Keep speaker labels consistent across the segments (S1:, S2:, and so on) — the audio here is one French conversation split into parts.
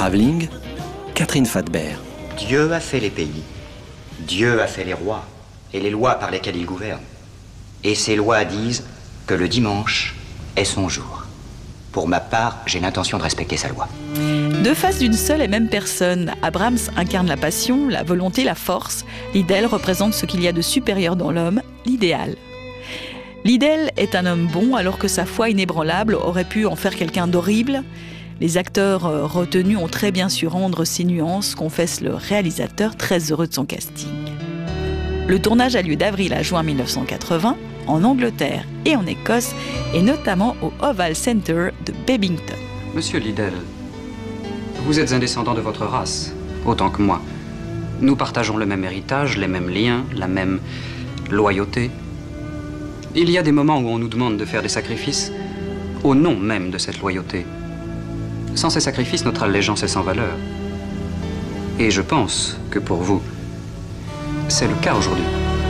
S1: Travelling, Catherine Fathbert.
S2: Dieu a fait les pays, Dieu a fait les rois et les lois par lesquelles il gouverne. Et ces lois disent que le dimanche est son jour. Pour ma part, j'ai l'intention de respecter sa loi.
S3: Deux faces d'une seule et même personne. Abrams incarne la passion, la volonté, la force. Liddell représente ce qu'il y a de supérieur dans l'homme, l'idéal. Liddell est un homme bon alors que sa foi inébranlable aurait pu en faire quelqu'un d'horrible. Les acteurs retenus ont très bien su rendre ces nuances, confesse le réalisateur très heureux de son casting. Le tournage a lieu d'avril à juin 1980 en Angleterre et en Écosse et notamment au Oval Centre de Babington.
S4: Monsieur Liddell, vous êtes un descendant de votre race, autant que moi. Nous partageons le même héritage, les mêmes liens, la même loyauté. Il y a des moments où on nous demande de faire des sacrifices au nom même de cette loyauté. Sans ces sacrifices, notre allégeance est sans valeur. Et je pense que pour vous, c'est le cas aujourd'hui.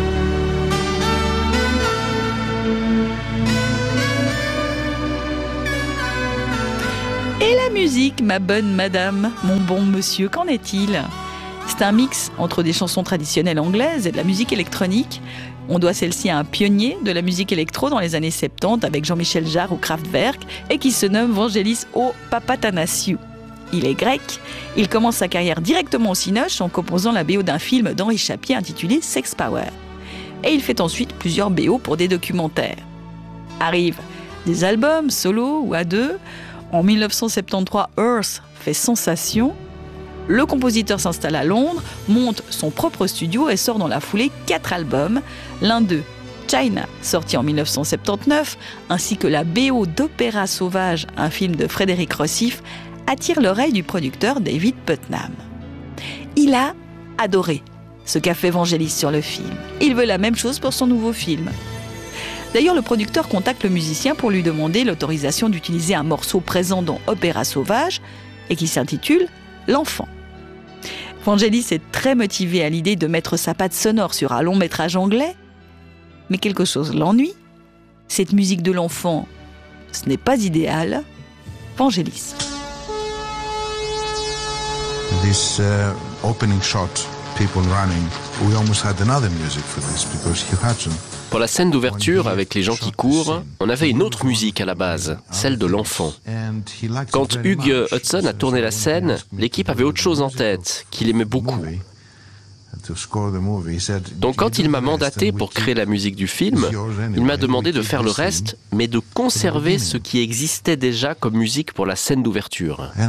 S3: Et la musique, ma bonne madame, mon bon monsieur, qu'en est-il ? C'est un mix entre des chansons traditionnelles anglaises et de la musique électronique. On doit celle-ci à un pionnier de la musique électro dans les années 70 avec Jean-Michel Jarre ou Kraftwerk et qui se nomme Vangelis O Papathanassiou. Il est grec, il commence sa carrière directement au Cinoche en composant la BO d'un film d'Henri Chapier intitulé Sex Power. Et il fait ensuite plusieurs BO pour des documentaires. Arrivent des albums solo ou à deux. En 1973, Earth fait sensation. Le compositeur s'installe à Londres, monte son propre studio et sort dans la foulée 4 albums. L'un d'eux, China, sorti en 1979, ainsi que la BO d'Opéra Sauvage, un film de Frédéric Rossif, attire l'oreille du producteur David Putnam. Il a adoré ce qu'a fait Vangelis sur le film. Il veut la même chose pour son nouveau film. D'ailleurs, le producteur contacte le musicien pour lui demander l'autorisation d'utiliser un morceau présent dans Opéra Sauvage et qui s'intitule « L'enfant ». Vangelis est très motivé à l'idée de mettre sa patte sonore sur un long métrage anglais, mais quelque chose l'ennuie. Cette musique de l'enfant, ce n'est pas idéal. Vangelis.
S5: This opening shot, people running, we almost had another music for this because Hugh Hudson.
S1: Pour la scène d'ouverture, avec les gens qui courent, on avait une autre musique à la base, celle de l'enfant. Quand Hugh Hudson a tourné la scène, l'équipe avait autre chose en tête, qu'il aimait beaucoup. Donc quand il m'a mandaté pour créer la musique du film, il m'a demandé de faire le reste, mais de conserver ce qui existait déjà comme musique pour la scène d'ouverture. Et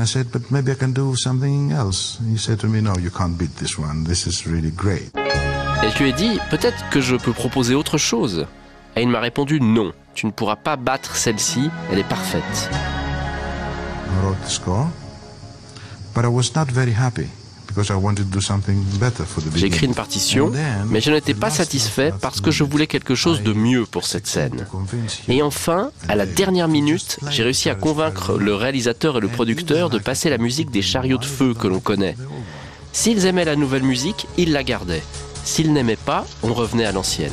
S1: je lui ai dit, peut-être que je peux proposer autre chose. Et il m'a répondu, non, tu ne pourras pas battre celle-ci, elle est parfaite. J'ai écrit une partition, mais je n'étais pas satisfait parce que je voulais quelque chose de mieux pour cette scène. Et enfin, à la dernière minute, j'ai réussi à convaincre le réalisateur et le producteur de passer la musique des chariots de feu que l'on connaît. S'ils aimaient la nouvelle musique, ils la gardaient. S'ils n'aimaient pas, on revenait à l'ancienne.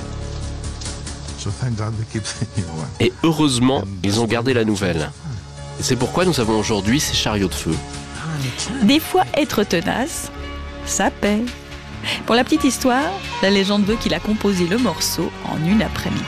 S1: Et heureusement, ils ont gardé la nouvelle. C'est pourquoi nous avons aujourd'hui ces chariots de feu.
S3: Des fois, être tenace, ça paie. Pour la petite histoire, la légende veut qu'il a composé le morceau en une après-midi.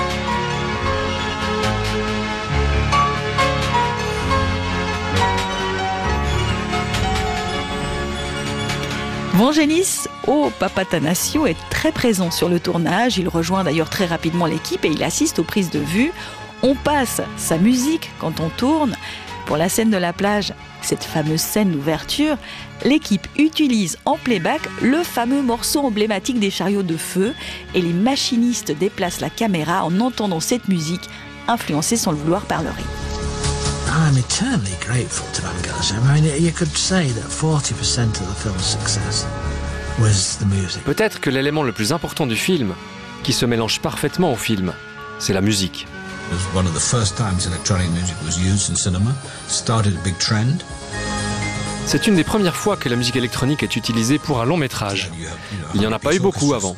S3: Vangelis O Papathanassiou est très présent sur le tournage. Il rejoint d'ailleurs très rapidement l'équipe et il assiste aux prises de vue. On passe sa musique quand on tourne. Pour la scène de la plage, cette fameuse scène d'ouverture, l'équipe utilise en playback le fameux morceau emblématique des chariots de feu et les machinistes déplacent la caméra en entendant cette musique influencée sans le vouloir par le rythme.
S6: I'm eternally grateful to Vangelis. I mean, you could say that 40% of the film's success was the music.
S7: Peut-être que l'élément le plus important du film, qui se mélange parfaitement au film, c'est la musique.
S6: It was one of the first times electronic music was used in cinema. Started a big trend.
S7: C'est une des premières fois que la musique électronique est utilisée pour un long métrage. Il n'y en a pas eu beaucoup avant.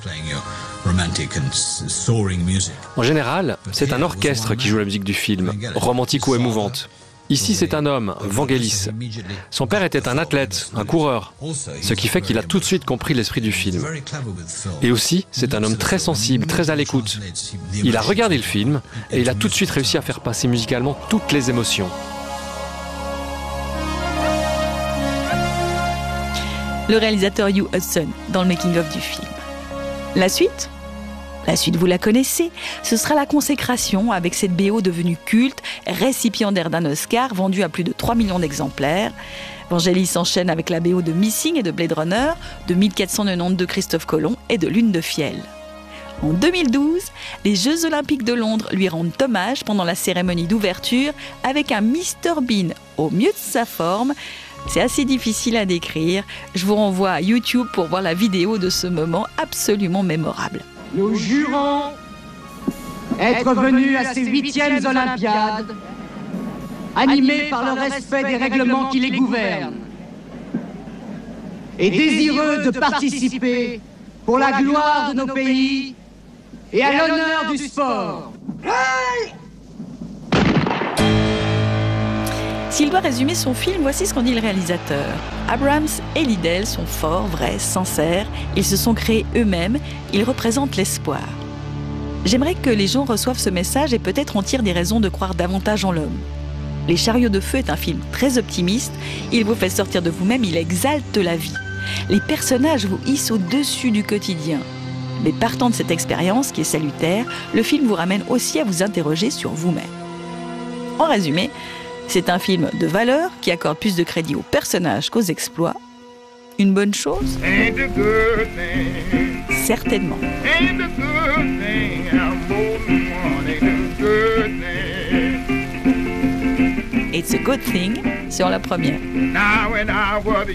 S6: romantic and soaring music.
S7: En général, c'est un orchestre qui joue la musique du film, romantique ou émouvante. Ici, c'est un homme, Vangelis. Son père était un athlète, un coureur, ce qui fait qu'il a tout de suite compris l'esprit du film. Et aussi, c'est un homme très sensible, très à l'écoute. Il a regardé le film et il a tout de suite réussi à faire passer musicalement toutes les émotions.
S3: Le réalisateur Hugh Hudson dans le making-of du film. La suite ? La suite, vous la connaissez, ce sera la consécration avec cette BO devenue culte, récipiendaire d'un Oscar, vendue à plus de 3 millions d'exemplaires. Vangelis s'enchaîne avec la BO de Missing et de Blade Runner, de 1492 de Christophe Colomb et de Lune de Fiel. En 2012, les Jeux Olympiques de Londres lui rendent hommage pendant la cérémonie d'ouverture avec un Mr Bean au mieux de sa forme. C'est assez difficile à décrire. Je vous renvoie à YouTube pour voir la vidéo de ce moment absolument mémorable.
S8: Nous jurons être venus à ces 8e Olympiades, animés par le respect des règlements qui les gouvernent, et désireux de participer pour la gloire de nos pays et à l'honneur du sport.
S3: S'il doit résumer son film, voici ce qu'en dit le réalisateur. Abrams et Liddell sont forts, vrais, sincères. Ils se sont créés eux-mêmes. Ils représentent l'espoir. J'aimerais que les gens reçoivent ce message et peut-être en tirent des raisons de croire davantage en l'homme. Les Chariots de feu est un film très optimiste. Il vous fait sortir de vous-même, il exalte la vie. Les personnages vous hissent au-dessus du quotidien. Mais partant de cette expérience qui est salutaire, le film vous ramène aussi à vous interroger sur vous-même. En résumé, c'est un film de valeur qui accorde plus de crédit aux personnages qu'aux exploits. Une bonne chose ? Certainement. It's a good thing sur la première.